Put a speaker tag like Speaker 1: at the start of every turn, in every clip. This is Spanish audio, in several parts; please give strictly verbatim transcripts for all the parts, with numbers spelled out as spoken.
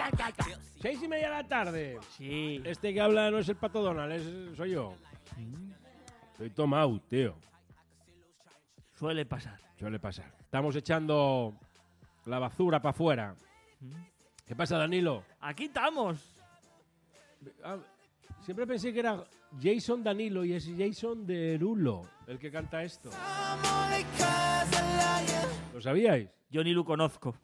Speaker 1: Seis y media de la tarde.
Speaker 2: Sí.
Speaker 1: Este que habla no es el Pato Donald, es, soy yo. Estoy tomado, tío.
Speaker 2: Suele pasar.
Speaker 1: Suele pasar. Estamos echando la basura para afuera. ¿Qué pasa, Danilo?
Speaker 2: Aquí estamos.
Speaker 1: Ah, siempre pensé que era Jason Danilo y es Jason Derulo el que canta esto. ¿Lo sabíais?
Speaker 2: Yo ni lo conozco.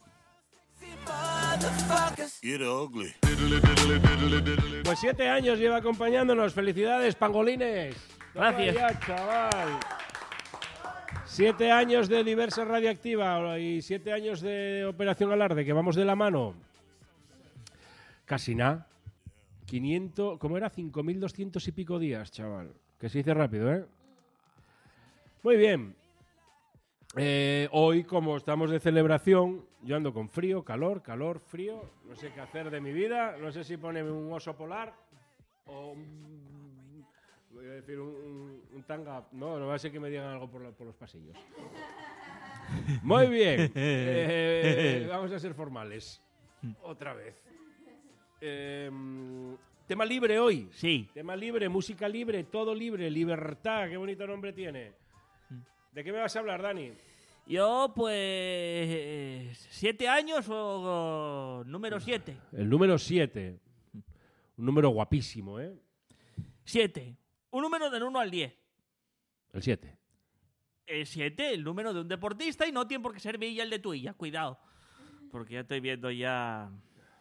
Speaker 1: Pues siete años lleva acompañándonos. Felicidades, pangolines. Toma
Speaker 2: Gracias.
Speaker 1: ya, chaval. Siete años de Diversa Radioactiva y siete años de Operación Alarde, que vamos de la mano. Casi nada. quinientos, ¿cómo era? cinco mil doscientos y pico días, chaval. Que se dice rápido, ¿eh? Muy bien. Eh, hoy, como estamos de celebración, yo ando con frío, calor, calor, frío. No sé qué hacer de mi vida. No sé si ponerme un oso polar o un, voy a decir un, un, un tanga. No, no va a ser que me digan algo por, la, por los pasillos. Muy bien. Eh, vamos a ser formales. Otra vez. Eh, tema libre hoy.
Speaker 2: Sí.
Speaker 1: Tema libre, música libre, todo libre, libertad. Qué bonito nombre tiene. ¿De qué me vas a hablar, Dani?
Speaker 2: Yo, pues... ¿Siete años o, o número siete?
Speaker 1: El número siete. Un número guapísimo, ¿eh?
Speaker 2: Siete. Un número del uno al diez.
Speaker 1: El siete.
Speaker 2: El siete, el número de un deportista y no tiene por qué ser Villa el de tuya. Cuidado. Porque ya estoy viendo ya...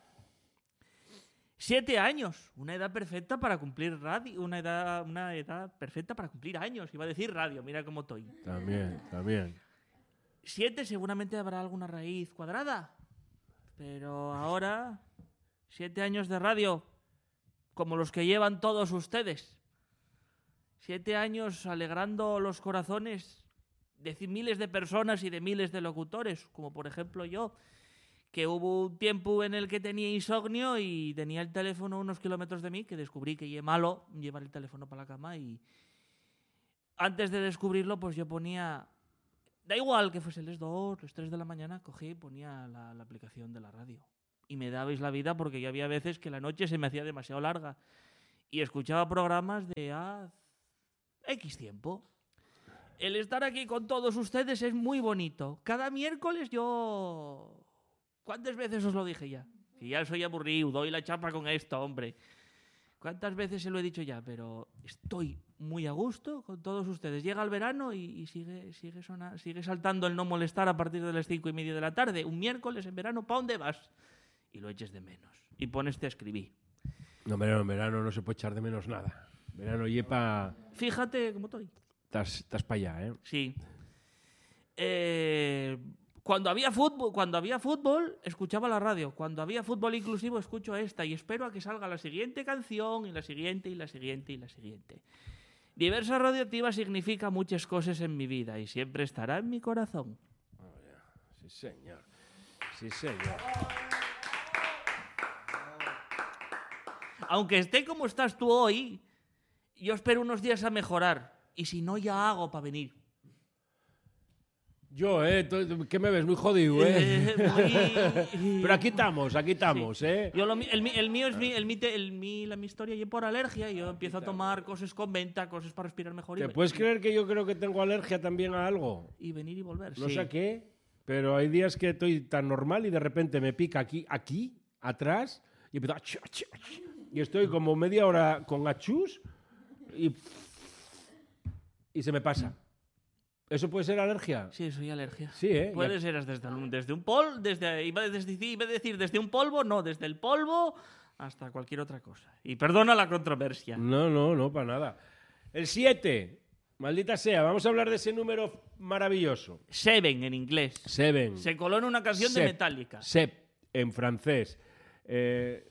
Speaker 2: Siete años, una edad perfecta para cumplir radio, una edad, una edad perfecta para cumplir años. Iba a decir radio, mira cómo estoy.
Speaker 1: También, también.
Speaker 2: Siete seguramente habrá alguna raíz cuadrada, pero ahora siete años de radio, como los que llevan todos ustedes. Siete años alegrando los corazones de miles de personas y de miles de locutores, como por ejemplo yo. Que hubo un tiempo en el que tenía insomnio y tenía el teléfono a unos kilómetros de mí, que descubrí que es malo llevar el teléfono para la cama y antes de descubrirlo pues yo ponía, da igual que fuese las dos, las tres de la mañana, cogí y ponía la, la aplicación de la radio y me dabais la vida porque yo había veces que la noche se me hacía demasiado larga y escuchaba programas de a X tiempo. El estar aquí con todos ustedes es muy bonito. Cada miércoles yo... ¿Cuántas veces os lo dije ya? Que ya soy aburrido, doy la chapa con esto, hombre. ¿Cuántas veces se lo he dicho ya? Pero estoy muy a gusto con todos ustedes. Llega el verano y, y sigue, sigue, sona, sigue saltando el no molestar a partir de las cinco y media de la tarde. Un miércoles en verano, ¿para dónde vas? Y lo eches de menos. Y poneste a escribir.
Speaker 1: No, en verano, en verano no se puede echar de menos nada. Verano yepa...
Speaker 2: Fíjate cómo estoy.
Speaker 1: Estás para allá, ¿eh?
Speaker 2: Sí. Eh... Cuando había fútbol, cuando había fútbol, escuchaba la radio. Cuando había fútbol inclusivo, escucho esta y espero a que salga la siguiente canción y la siguiente y la siguiente y la siguiente. Diversa Radioactiva significa muchas cosas en mi vida y siempre estará en mi corazón.
Speaker 1: Oh, yeah. Sí, señor. Sí, señor.
Speaker 2: Aunque esté como estás tú hoy, yo espero unos días a mejorar. Y si no, ya hago para venir.
Speaker 1: Yo, ¿eh? ¿Qué me ves? Muy jodido, ¿eh?
Speaker 2: eh muy...
Speaker 1: Pero aquí estamos, aquí estamos, sí. ¿Eh?
Speaker 2: Yo lo, el, el mío es mi, el, el, el, mi, la, mi historia y por alergia. Yo empiezo a tomar cosas con venta, cosas para respirar mejor.
Speaker 1: ¿Te
Speaker 2: y
Speaker 1: puedes creer que yo creo que tengo alergia también a algo?
Speaker 2: Y venir y volver,
Speaker 1: No
Speaker 2: sí.
Speaker 1: sé a qué, pero hay días que estoy tan normal y de repente me pica aquí, aquí, atrás, y empiezo a... Y estoy como media hora con achús y... y se me pasa. ¿Eso puede ser alergia?
Speaker 2: Sí, soy alergia.
Speaker 1: Sí, ¿eh?
Speaker 2: Puede
Speaker 1: ya.
Speaker 2: ser desde, desde un polvo, desde, iba, a decir, iba a decir desde un polvo, no, desde el polvo hasta cualquier otra cosa. Y perdona la controversia.
Speaker 1: No, no, no, para nada. El siete, maldita sea, vamos a hablar de ese número maravilloso.
Speaker 2: Seven en inglés.
Speaker 1: Seven.
Speaker 2: Se coló en una canción
Speaker 1: Sep,
Speaker 2: de Metallica.
Speaker 1: Sep, en francés. Eh,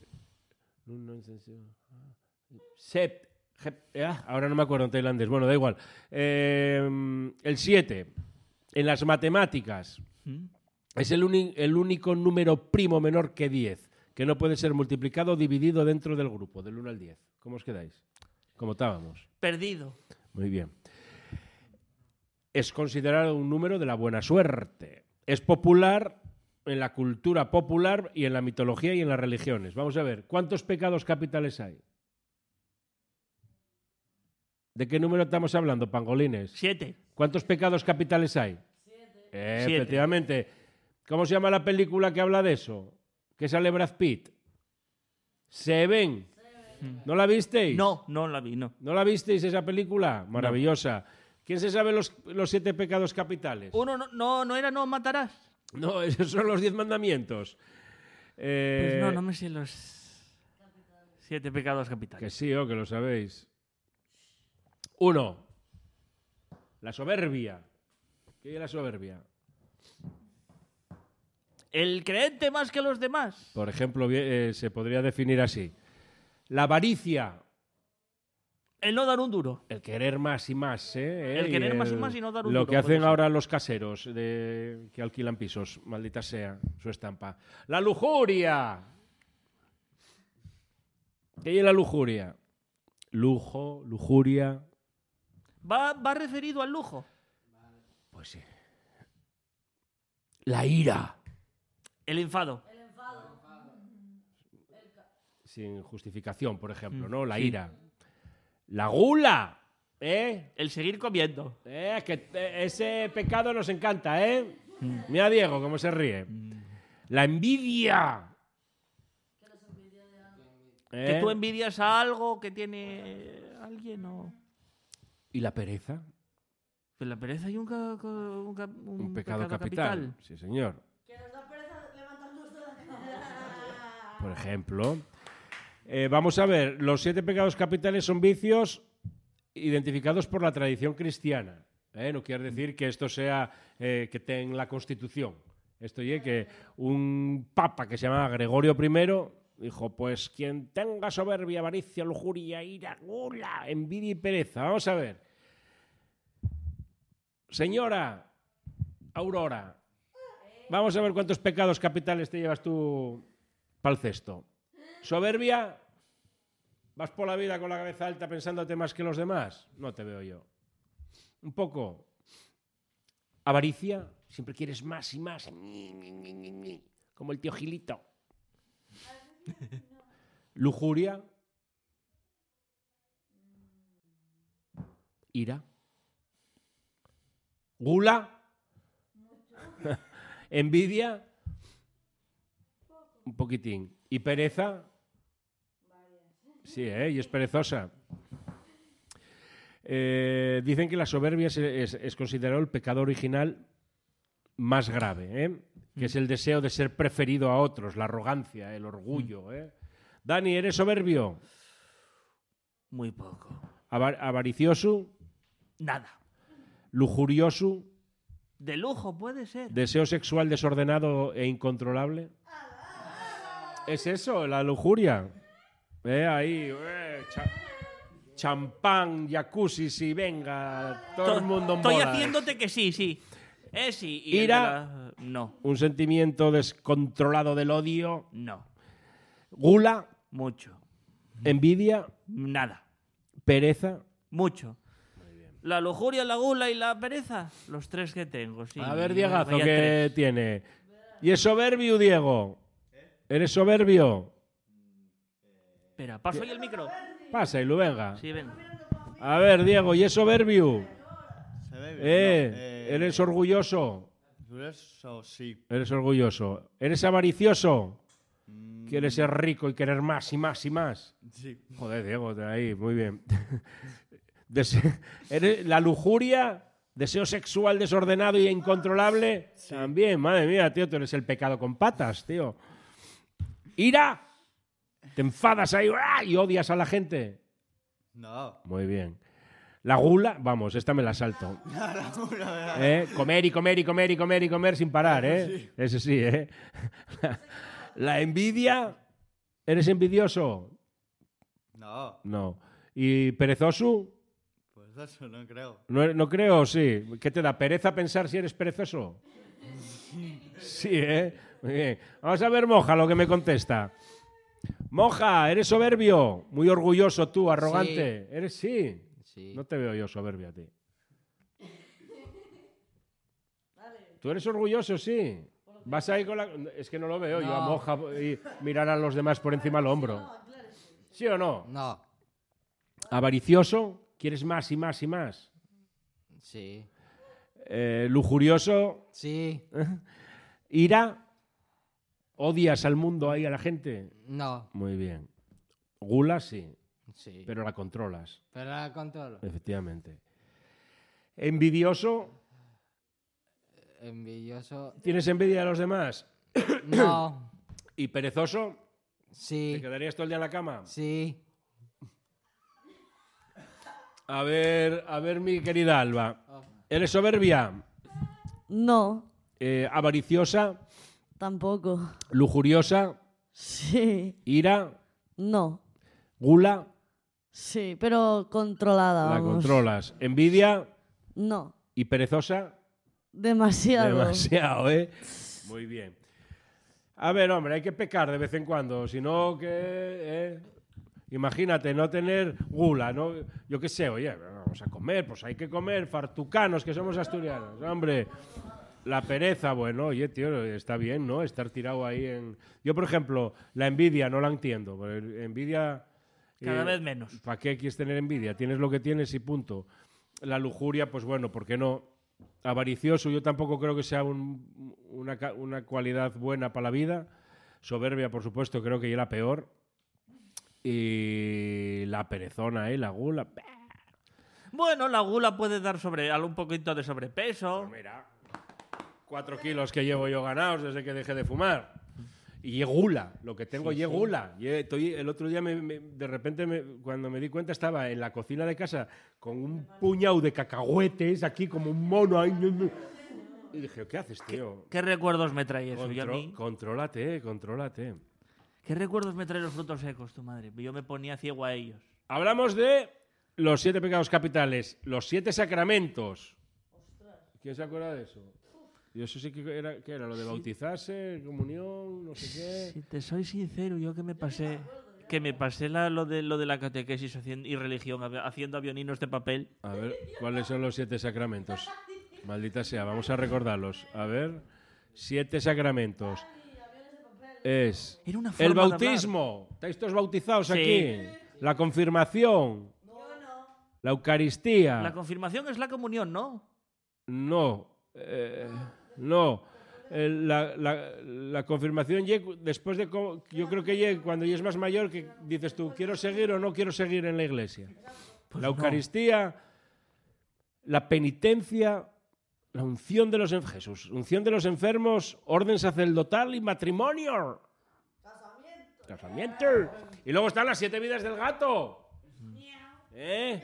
Speaker 1: Sep. Ah, ahora no me acuerdo en tailandés. Bueno, da igual. Eh, el siete, en las matemáticas, ¿Mm? es el, uni- el único número primo menor que diez, que no puede ser multiplicado o dividido dentro del grupo, del uno al diez. ¿Cómo os quedáis? ¿Cómo estábamos?
Speaker 2: Perdido.
Speaker 1: Muy bien. Es considerado un número de la buena suerte. Es popular en la cultura popular y en la mitología y en las religiones. Vamos a ver, ¿cuántos pecados capitales hay? ¿De qué número estamos hablando, pangolines?
Speaker 2: Siete.
Speaker 1: ¿Cuántos pecados capitales hay? Siete. Eh,
Speaker 2: Siete.
Speaker 1: Efectivamente. ¿Cómo se llama la película que habla de eso? ¿Qué sale Brad Pitt? Seven. Seven. ¿No la visteis?
Speaker 2: No, no la vi, no.
Speaker 1: ¿No la visteis esa película? Maravillosa. No. ¿Quién se sabe los, los siete pecados capitales?
Speaker 2: Uno no, no, no era no matarás.
Speaker 1: No, esos son los diez mandamientos. Eh,
Speaker 2: pues no, no me sé los siete pecados capitales.
Speaker 1: Que sí, oh, que lo sabéis. Uno, la soberbia. ¿Qué es la soberbia?
Speaker 2: El creente más que los demás.
Speaker 1: Por ejemplo, eh, se podría definir así. La avaricia.
Speaker 2: El no dar un duro.
Speaker 1: El querer más y más. ¿eh?
Speaker 2: El querer
Speaker 1: y
Speaker 2: más y más y no dar un
Speaker 1: lo
Speaker 2: duro.
Speaker 1: Lo que hacen ahora los caseros de, que alquilan pisos. Maldita sea su estampa. La lujuria. ¿Qué es la lujuria? Lujo, lujuria.
Speaker 2: ¿Va, va referido al lujo?
Speaker 1: Pues sí. La ira.
Speaker 2: El enfado.
Speaker 3: El enfado.
Speaker 1: Sin justificación, por ejemplo, ¿no? La
Speaker 2: sí.
Speaker 1: ira. La gula. ¿Eh?
Speaker 2: El seguir comiendo.
Speaker 1: Eh, que eh, ese pecado nos encanta, ¿eh? Mm. Mira Diego cómo se ríe. Mm. La envidia.
Speaker 2: ¿Eh? Que tú envidias a algo que tiene alguien o...
Speaker 1: ¿Y la pereza?
Speaker 2: Pues la pereza hay un, ca un, ca un,
Speaker 1: un pecado,
Speaker 2: pecado
Speaker 1: capital.
Speaker 2: capital.
Speaker 1: Sí, señor.
Speaker 3: Que nos da pereza levantarnos de la cama.
Speaker 1: Por ejemplo. Eh, vamos a ver, los siete pecados capitales son vicios identificados por la tradición cristiana. ¿eh? No quiere decir que esto sea eh, que esté en la Constitución. Esto es que un papa que se llamaba Gregorio primero dijo, pues quien tenga soberbia, avaricia, lujuria, ira, gula, envidia y pereza. Vamos a ver. Señora Aurora, vamos a ver cuántos pecados capitales te llevas tú para el cesto. ¿Soberbia? ¿Vas por la vida con la cabeza alta pensándote más que los demás? No te veo yo. Un poco. ¿Avaricia? Siempre quieres más y más. Como el tío Gilito. ¿Lujuria? ¿Ira? ¿Gula? ¿Envidia? Un poquitín. ¿Y pereza? Sí, ¿eh? Y es perezosa. Eh, dicen que la soberbia es, es, es considerado el pecado original más grave, ¿eh? Que es el deseo de ser preferido a otros, la arrogancia, el orgullo. ¿eh? Dani, ¿eres soberbio?
Speaker 2: Muy poco.
Speaker 1: Avar ¿Avaricioso?
Speaker 2: Nada.
Speaker 1: ¿Lujurioso?
Speaker 2: De lujo puede ser.
Speaker 1: ¿Deseo sexual desordenado e incontrolable? ¿Es eso, la lujuria? Eh, ahí, eh, cha champán, jacuzzi, sí, venga, todo
Speaker 2: to
Speaker 1: el mundo en
Speaker 2: Estoy
Speaker 1: bolas.
Speaker 2: haciéndote que sí, sí. Eh, sí. Y
Speaker 1: ¿Ira?
Speaker 2: la... No.
Speaker 1: ¿Un sentimiento descontrolado del odio?
Speaker 2: No.
Speaker 1: ¿Gula?
Speaker 2: Mucho.
Speaker 1: ¿Envidia?
Speaker 2: Nada.
Speaker 1: ¿Pereza?
Speaker 2: Mucho. La lujuria, la gula y la pereza, los tres que tengo, sí.
Speaker 1: A ver, Diegazo,
Speaker 2: Vaya
Speaker 1: ¿qué
Speaker 2: tres.
Speaker 1: tiene? ¿Y es soberbio, Diego? ¿Eres soberbio?
Speaker 2: Espera, paso ahí el micro.
Speaker 1: Pasa y lo venga.
Speaker 2: Sí, ven.
Speaker 1: A ver, Diego, ¿y es soberbio?
Speaker 4: Eh,
Speaker 1: Eh,
Speaker 4: no, eh,
Speaker 1: ¿Eres orgulloso?
Speaker 4: Eso sí.
Speaker 1: Eres orgulloso. ¿Eres avaricioso?
Speaker 4: Mm,
Speaker 1: ¿Quieres ser rico y querer más y más y más?
Speaker 4: Sí.
Speaker 1: Joder, Diego, de ahí, muy bien. Dese ¿Eres la lujuria? ¿Deseo sexual desordenado y incontrolable?
Speaker 4: Sí.
Speaker 1: También, madre mía, tío, tú eres el pecado con patas, tío. ¿Ira? ¿Te enfadas ahí ¡ah! Y odias a la gente?
Speaker 4: No.
Speaker 1: Muy bien. La gula, vamos, esta me la salto.
Speaker 4: La gula,
Speaker 1: ¿Eh? Comer y comer y comer y comer y comer sin parar, ¿eh?
Speaker 4: Sí.
Speaker 1: Ese sí, ¿eh? La, la envidia, ¿eres envidioso?
Speaker 4: No,
Speaker 1: No. ¿Y perezoso?
Speaker 4: pues eso no creo.
Speaker 1: No, no creo, sí. ¿Qué te da pereza pensar si eres perezoso? Sí, ¿eh? Muy bien. Vamos a ver, Moja, lo que me contesta. Moja, ¿eres soberbio? Muy orgulloso tú, arrogante.
Speaker 5: Sí.
Speaker 1: ¿Eres sí?
Speaker 5: Sí.
Speaker 1: No te veo yo soberbio a ti. ¿Tú eres orgulloso, sí? Vas ahí con la... Es que no lo veo, yo a
Speaker 5: No.
Speaker 1: moja y mirar a los demás por encima del hombro. ¿Sí o no?
Speaker 5: No.
Speaker 1: Avaricioso, quieres más y más y más.
Speaker 5: Sí.
Speaker 1: Eh, lujurioso,
Speaker 5: Sí.
Speaker 1: ira, odias al mundo ahí a la gente.
Speaker 5: No.
Speaker 1: Muy bien. Gula, sí,
Speaker 5: Sí.
Speaker 1: pero la controlas,
Speaker 5: Pero la controlo.
Speaker 1: efectivamente. Envidioso,
Speaker 5: Envidioso.
Speaker 1: ¿tienes envidia de los demás?
Speaker 5: No.
Speaker 1: Y perezoso, ¿te
Speaker 5: Sí.
Speaker 1: quedarías todo el día en la cama?
Speaker 5: Sí.
Speaker 1: A ver, a ver, mi querida Alba. ¿Eres soberbia?
Speaker 3: No,
Speaker 1: Eh, avariciosa,
Speaker 3: tampoco.
Speaker 1: lujuriosa,
Speaker 3: Sí,
Speaker 1: ira,
Speaker 3: no.
Speaker 1: gula,
Speaker 3: Sí, pero controlada,
Speaker 1: la
Speaker 3: vamos.
Speaker 1: controlas. Envidia
Speaker 3: No,
Speaker 1: y perezosa,
Speaker 3: demasiado.
Speaker 1: demasiado, ¿eh? Muy bien. A ver, hombre, hay que pecar de vez en cuando, si no, que... eh, imagínate, no tener gula, ¿no? Yo qué sé, oye, vamos a comer, pues hay que comer, fartucanos, que somos asturianos, hombre. La pereza, bueno, oye, tío, está bien, ¿no? Estar tirado ahí en... Yo, por ejemplo, la envidia no la entiendo. porque Envidia...
Speaker 2: Cada vez menos.
Speaker 1: ¿Para qué quieres tener envidia? Tienes lo que tienes y punto. La lujuria, pues bueno, ¿por qué no? Avaricioso, yo tampoco creo que sea un- una, ca- una cualidad buena para la vida. Soberbia, por supuesto, creo que ya la peor. Y la perezona, ¿eh? La gula.
Speaker 2: Bueno, la gula puede dar sobre un poquito de sobrepeso.
Speaker 1: Mira, cuatro kilos que llevo yo ganados desde que dejé de fumar. Y gula, lo que tengo
Speaker 2: Sí,
Speaker 1: y
Speaker 2: sí.
Speaker 1: gula. Y estoy- el otro día, me- me- de repente, me- cuando me di cuenta, estaba en la cocina de casa con un puñado de cacahuetes aquí como un mono. Ahí. Y dije, ¿qué haces, tío?
Speaker 2: ¿Qué recuerdos me trae eso? Y a
Speaker 1: Contro-
Speaker 2: mí,
Speaker 1: contrólate, contrólate.
Speaker 2: ¿qué recuerdos me trae los frutos secos, tu madre? Yo me ponía ciego a ellos.
Speaker 1: Hablamos de los siete pecados capitales, los siete sacramentos. ¿Quién se acuerda de eso? Y eso sí que era, ¿qué era? Lo de bautizarse, comunión, no sé qué.
Speaker 2: Si te soy sincero, yo que me pasé que me pasé la- lo, de, lo de la catequesis haciendo, y religión habi- haciendo avioninos de papel.
Speaker 1: A ver, ¿cuáles son los siete sacramentos? Maldita sea, vamos a recordarlos. A ver, siete sacramentos. Es
Speaker 2: Era una
Speaker 1: el
Speaker 2: forma de hablar.
Speaker 1: bautismo. ¿Estáis todos bautizados
Speaker 2: Sí.
Speaker 1: aquí? La confirmación. La Eucaristía.
Speaker 2: La confirmación es la comunión, ¿no?
Speaker 1: No, eh, no. El- la, la- la confirmación llega después de... co- Yo creo que llega cuando ya es más mayor que dices tú, ¿quiero seguir o no quiero seguir en la iglesia?
Speaker 2: Pues
Speaker 1: la
Speaker 2: no.
Speaker 1: Eucaristía, la penitencia, la unción de los enfermos, Jesús, unción de los enfermos, orden sacerdotal y matrimonio. Casamiento. Y luego están las siete vidas del gato. ¿Eh?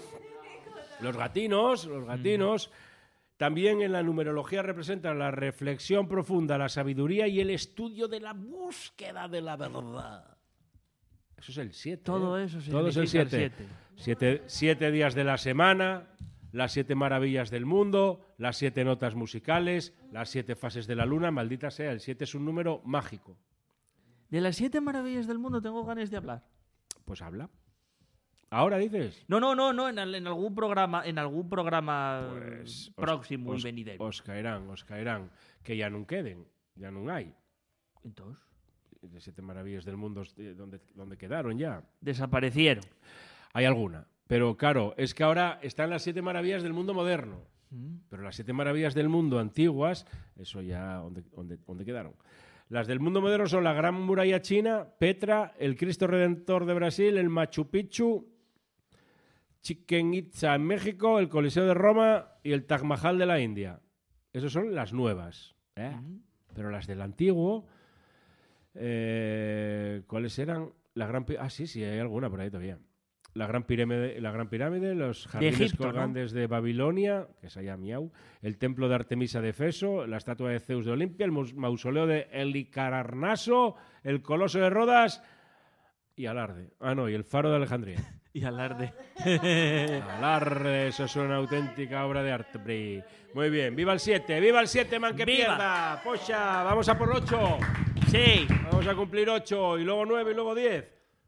Speaker 1: Los gatinos, los gatinos. También en la numerología representan la reflexión profunda, la sabiduría y el estudio de la búsqueda de la verdad. Eso es el siete.
Speaker 2: Todo eso
Speaker 1: Todo es el
Speaker 2: significa el
Speaker 1: siete.
Speaker 2: siete.
Speaker 1: Siete, siete días de la semana, las siete maravillas del mundo, las siete notas musicales, las siete fases de la luna. Maldita sea, el siete es un número mágico.
Speaker 2: De las siete maravillas del mundo tengo ganas de hablar.
Speaker 1: Pues habla. ¿Ahora dices?
Speaker 2: No, no, no, no, en, al- en algún programa, en algún programa
Speaker 1: Pues, os-
Speaker 2: próximo
Speaker 1: os,
Speaker 2: y venidero.
Speaker 1: Os caerán, os caerán. Que ya no queden, ya no hay.
Speaker 2: Entonces,
Speaker 1: De siete maravillas del mundo, eh, ¿dónde, dónde quedaron ya?
Speaker 2: desaparecieron.
Speaker 1: Hay alguna. Pero claro, es que ahora están las siete maravillas del mundo moderno.
Speaker 2: Mm.
Speaker 1: Pero las siete maravillas del mundo antiguas, eso ya, ¿dónde, dónde, dónde quedaron? Las del mundo moderno son la Gran Muralla China, Petra, el Cristo Redentor de Brasil, el Machu Picchu, Chichen Itza en México, el Coliseo de Roma y el Taj Mahal de la India. Esas son las nuevas. ¿eh?
Speaker 2: Mm.
Speaker 1: Pero las del antiguo, eh, ¿cuáles eran? La gran pi- ah, sí, sí, hay alguna por ahí todavía. La Gran Pirámide, la Gran Pirámide, los jardines
Speaker 2: Egipto, ¿no?
Speaker 1: colgantes de Babilonia, que es allá Miau, el templo de Artemisa de Efeso, la estatua de Zeus de Olimpia, el mus- mausoleo de Helicarnaso, el coloso de Rodas y Alarde. Ah, no, y el faro de Alejandría.
Speaker 2: Y alarde.
Speaker 1: Alarde, eso es una auténtica obra de arte. Bri. Muy bien, viva el siete, viva el siete, man que
Speaker 2: ¡Viva!
Speaker 1: pierda. Pocha, vamos a por ocho.
Speaker 2: Sí.
Speaker 1: Vamos a cumplir ocho y luego nueve y luego diez.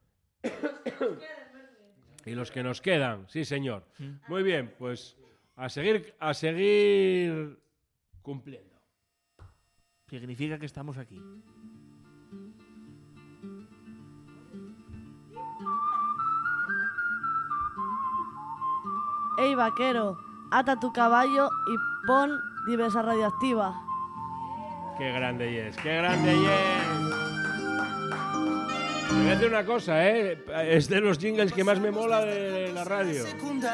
Speaker 1: Y los que nos quedan, sí, señor. Muy bien, pues a seguir, a seguir cumpliendo.
Speaker 2: Significa que estamos aquí.
Speaker 3: Ey, vaquero, ata tu caballo y pon Diversa Radioactiva.
Speaker 1: Qué grande es, qué grande es. Te voy a decir una cosa, ¿eh? Es de los jingles que más me mola de la radio.